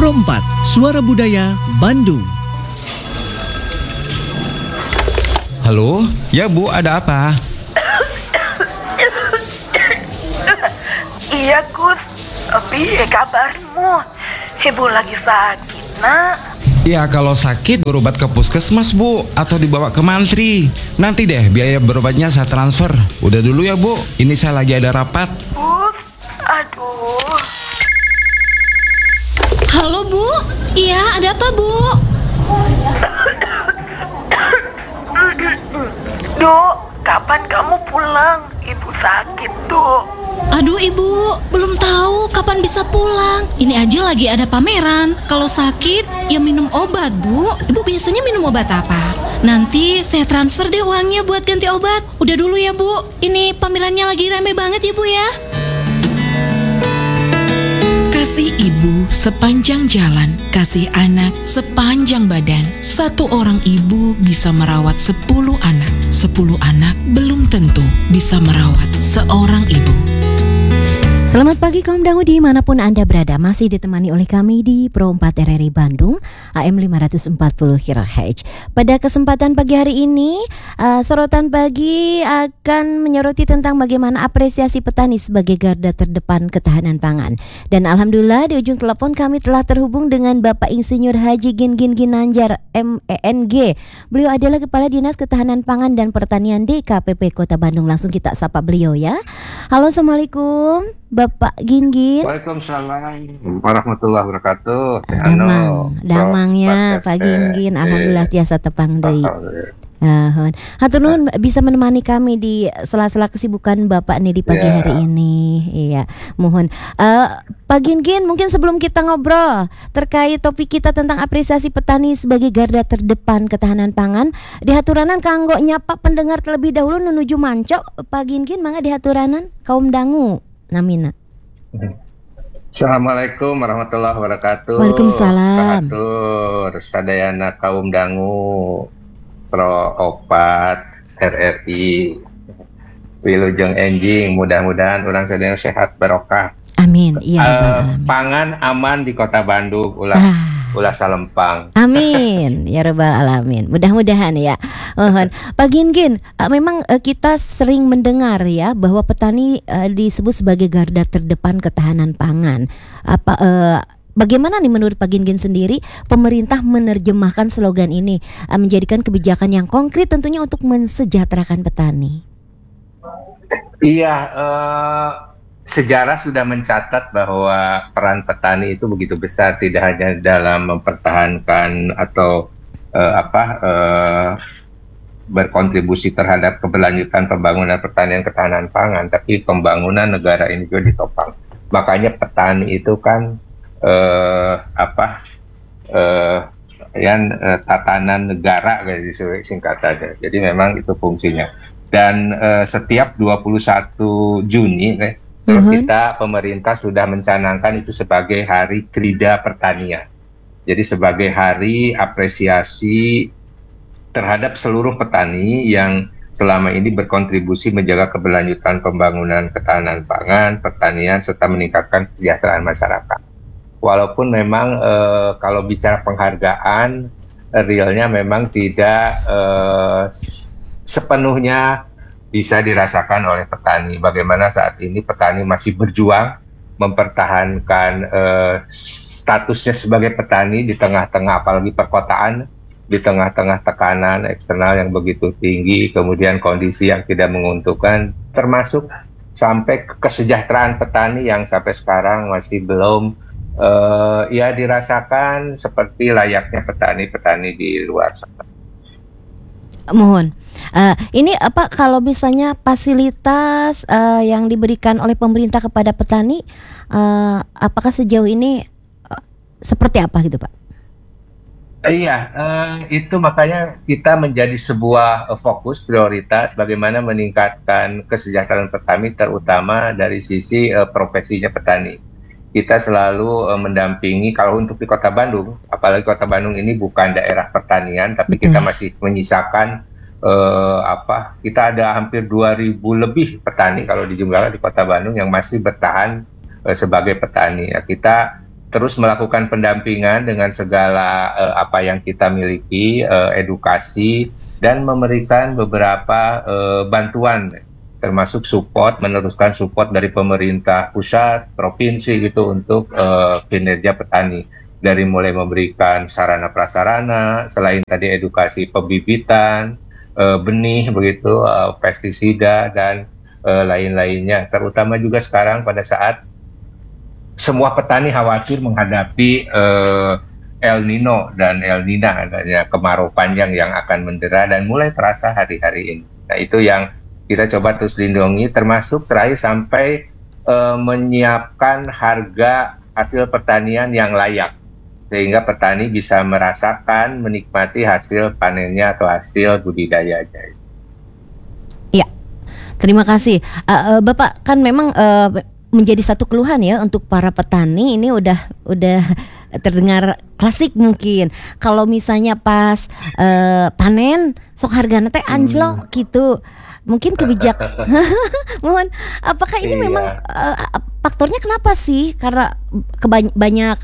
Pro 4, Suara Budaya, Bandung. Halo, ya Bu, ada apa? Iya Gus, tapi kabarmu? Ibu lagi sakit nak? Ya kalau sakit berobat ke puskesmas Bu, atau dibawa ke mantri. Nanti deh biaya berobatnya saya transfer. Udah dulu ya Bu, ini saya lagi ada rapat. Gus, aduh. Halo Bu, iya ada apa Bu? Dok, kapan kamu pulang? Ibu sakit Dok. Aduh Ibu, belum tahu kapan bisa pulang. Ini aja lagi ada pameran. Kalau sakit, ya minum obat Bu. Ibu biasanya minum obat apa? Nanti saya transfer deh uangnya buat ganti obat. Udah dulu ya Bu, ini pamerannya lagi rame banget ya Bu ya. Kasih ibu sepanjang jalan, kasih anak sepanjang badan. Satu orang ibu bisa merawat 10 anak. 10 anak belum tentu bisa merawat seorang ibu. Selamat pagi kaum dangu dimanapun Anda berada. Masih ditemani oleh kami di Pro 4 RRI Bandung AM 540 kHz. Pada kesempatan pagi hari ini sorotan pagi akan menyoroti tentang bagaimana apresiasi petani sebagai garda terdepan ketahanan pangan. Dan alhamdulillah di ujung telepon kami telah terhubung dengan Bapak Insinyur Haji Gingin Ginanjar MENG. Beliau adalah Kepala Dinas Ketahanan Pangan dan Pertanian DKPP Kota Bandung. Langsung kita sapa beliau ya. Halo, assalamualaikum Bapak Gingin. Waalaikumsalam warahmatullahi wabarakatuh. Damangnya Pak Gingin. Alhamdulillah tiasa tepang deui. Hatur nuhun bisa menemani kami di sela-sela kesibukan Bapak nih di pagi hari ini. Iya, mohon. Pak Gingin, mungkin sebelum kita ngobrol terkait topik kita tentang apresiasi petani sebagai garda terdepan ketahanan pangan, dihaturanan kanggo nyapa pendengar terlebih dahulu menuju manco. Pak Gingin, mangga dihaturanan kaum dangu namina. Assalamualaikum warahmatullahi wabarakatuh. Waalaikumsalam. Kahatur sadayana kaum dangu Pro 4 RRI Wilujeng enjing, mudah-mudahan orang sedaya sehat barokah. Amin. Iya rabbal alamin. Pangan aman di Kota Bandung, ulah salempang. Amin ya rabbal alamin. Mudah-mudahan ya. Pak Gingin, memang kita sering mendengar ya bahwa petani disebut sebagai garda terdepan ketahanan pangan. Bagaimana nih menurut Pak Gingin sendiri pemerintah menerjemahkan slogan ini menjadikan kebijakan yang konkret tentunya untuk mensejahterakan petani? Iya, sejarah sudah mencatat bahwa peran petani itu begitu besar, tidak hanya dalam mempertahankan atau berkontribusi terhadap keberlanjutan pembangunan pertanian ketahanan pangan, tapi pembangunan negara ini juga ditopang. Makanya petani itu kan tatanan negara gitu singkatannya. Jadi memang itu fungsinya. Dan setiap 21 Juni kita pemerintah sudah mencanangkan itu sebagai Hari Krida Pertanian. Jadi sebagai hari apresiasi terhadap seluruh petani yang selama ini berkontribusi menjaga keberlanjutan pembangunan ketahanan pangan, pertanian, serta meningkatkan kesejahteraan masyarakat. Walaupun memang kalau bicara penghargaan, realnya memang tidak sepenuhnya bisa dirasakan oleh petani. Bagaimana saat ini petani masih berjuang mempertahankan statusnya sebagai petani di tengah-tengah apalagi perkotaan, di tengah-tengah tekanan eksternal yang begitu tinggi, kemudian kondisi yang tidak menguntungkan, termasuk sampai kesejahteraan petani yang sampai sekarang masih belum dirasakan seperti layaknya petani-petani di luar sana. Mohon. Ini apa kalau misalnya fasilitas yang diberikan oleh pemerintah kepada petani, apakah sejauh ini seperti apa gitu Pak? Iya, itu makanya kita menjadi sebuah fokus prioritas bagaimana meningkatkan kesejahteraan petani, terutama dari sisi profesinya petani. Kita selalu mendampingi, kalau untuk di Kota Bandung, apalagi Kota Bandung ini bukan daerah pertanian, tapi kita masih menyisakan kita ada hampir 2.000 lebih petani kalau dijumlahkan di Kota Bandung yang masih bertahan sebagai petani. Ya, kita terus melakukan pendampingan dengan segala apa yang kita miliki, edukasi, dan memberikan beberapa bantuan, termasuk support, meneruskan support dari pemerintah pusat, provinsi gitu untuk kinerja petani. Dari mulai memberikan sarana prasarana, selain tadi edukasi pembibitan, benih begitu, pestisida dan lain-lainnya. Terutama juga sekarang pada saat semua petani khawatir menghadapi El Nino dan El Nina, adanya kemarau panjang yang akan mendera dan mulai terasa hari-hari ini. Nah, itu yang kita coba terus lindungi, termasuk terakhir sampai menyiapkan harga hasil pertanian yang layak, sehingga petani bisa merasakan, menikmati hasil panennya atau hasil budidayanya. Ya, terima kasih. Bapak, kan memang menjadi satu keluhan ya untuk para petani ini udah terdengar klasik mungkin. Kalau misalnya pas panen sok hargana teh anjlok gitu. Mungkin kebijakan. Mohon, apakah ini memang faktornya kenapa sih? Karena banyak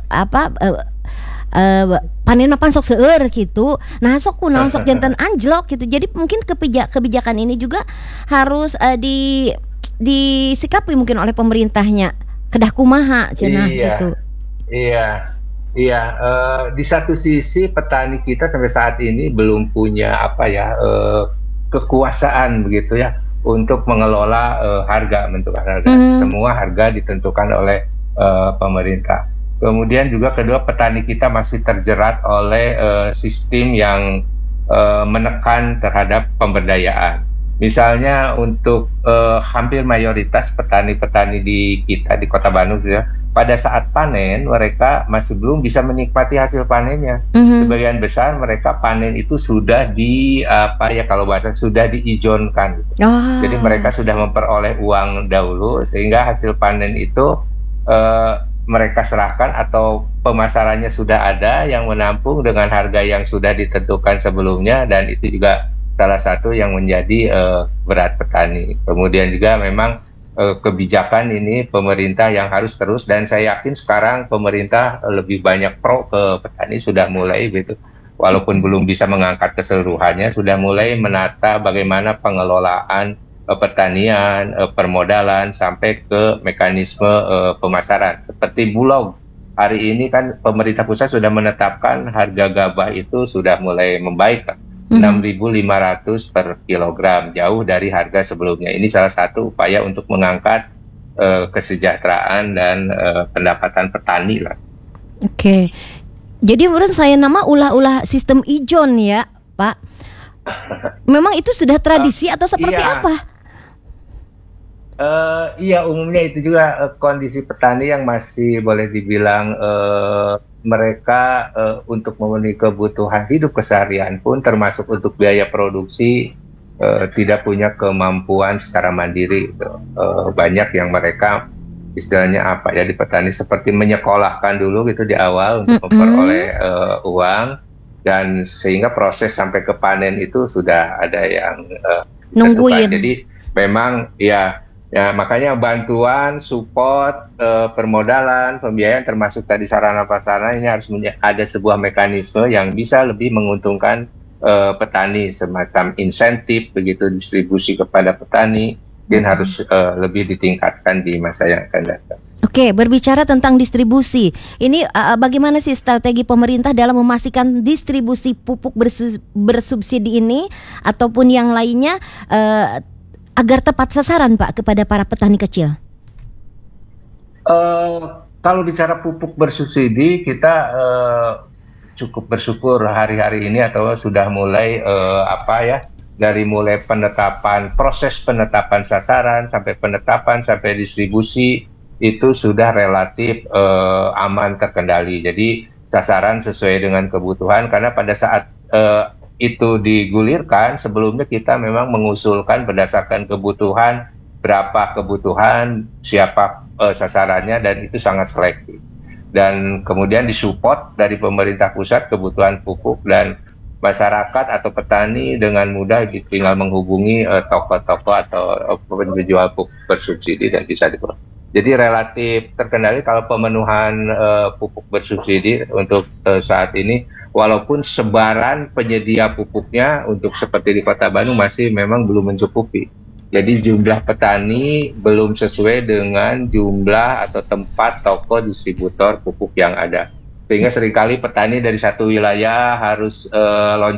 panen mapan sok seueur gitu. Nah, sok kunaon sok janten anjlok gitu. Jadi mungkin kebijakan ini juga harus disikapi mungkin oleh pemerintahnya. Kedah kumaha cenah gitu. Iya. Di satu sisi petani kita sampai saat ini belum punya kekuasaan begitu ya untuk mengelola harga, menentukan harga. Semua harga ditentukan oleh pemerintah. Kemudian juga kedua, petani kita masih terjerat oleh sistem yang menekan terhadap pemberdayaan. Misalnya untuk hampir mayoritas petani-petani di Kota Bandung ya, pada saat panen mereka masih belum bisa menikmati hasil panennya. Sebagian besar mereka panen itu sudah sudah diijonkan gitu. Jadi mereka sudah memperoleh uang dahulu, sehingga hasil panen itu mereka serahkan atau pemasarannya sudah ada yang menampung dengan harga yang sudah ditentukan sebelumnya, dan itu juga salah satu yang menjadi berat petani. Kemudian juga memang kebijakan ini pemerintah yang harus terus, dan saya yakin sekarang pemerintah lebih banyak pro ke petani, sudah mulai gitu, walaupun belum bisa mengangkat keseluruhannya, sudah mulai menata bagaimana pengelolaan pertanian, permodalan sampai ke mekanisme pemasaran. Seperti Bulog, hari ini kan pemerintah pusat sudah menetapkan harga gabah itu sudah mulai membaik, 6.500 per kilogram, jauh dari harga sebelumnya. Ini salah satu upaya untuk mengangkat kesejahteraan dan pendapatan petani lah. Oke. Jadi menurut saya nama ulah-ulah sistem ijon ya, Pak. Memang itu sudah tradisi atau seperti apa? Iya, umumnya itu juga kondisi petani yang masih boleh dibilang mereka untuk memenuhi kebutuhan hidup keseharian pun, termasuk untuk biaya produksi, tidak punya kemampuan secara mandiri. Banyak yang mereka istilahnya di petani seperti menyekolahkan dulu gitu di awal untuk memperoleh uang, dan sehingga proses sampai ke panen itu sudah ada yang nungguin. Jadi memang ya makanya bantuan, support, permodalan, pembiayaan, termasuk tadi sarana prasarana, ini harus ada sebuah mekanisme yang bisa lebih menguntungkan petani, semacam insentif begitu, distribusi kepada petani, dan harus lebih ditingkatkan di masa yang akan datang. Oke, berbicara tentang distribusi, ini bagaimana sih strategi pemerintah dalam memastikan distribusi pupuk bersubsidi ini ataupun yang lainnya agar tepat sasaran, Pak, kepada para petani kecil? Kalau bicara pupuk bersubsidi, kita cukup bersyukur hari-hari ini, atau sudah mulai dari mulai proses penetapan sasaran sampai penetapan sampai distribusi itu sudah relatif aman, terkendali. Jadi sasaran sesuai dengan kebutuhan, karena pada saat itu digulirkan, sebelumnya kita memang mengusulkan berdasarkan kebutuhan, berapa kebutuhan, siapa sasarannya, dan itu sangat selektif. Dan kemudian disupport dari pemerintah pusat kebutuhan pupuk, dan masyarakat atau petani dengan mudah tinggal menghubungi toko-toko atau penjual pupuk bersubsidi dan bisa diperoleh. Jadi relatif terkendali kalau pemenuhan pupuk bersubsidi untuk saat ini, walaupun sebaran penyedia pupuknya untuk seperti di Kota Bandung masih memang belum mencukupi. Jadi jumlah petani belum sesuai dengan jumlah atau tempat toko distributor pupuk yang ada. Sehingga seringkali petani dari satu wilayah harus